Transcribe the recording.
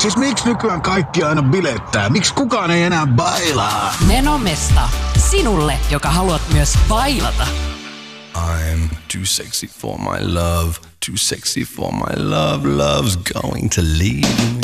Siis miksi nykyään kaikki aina bilettää? Miksi kukaan ei enää bailaa? Menomesta. Sinulle, joka haluat myös bailata. I'm too sexy for my love. Too sexy for my love. Love's going to leave me.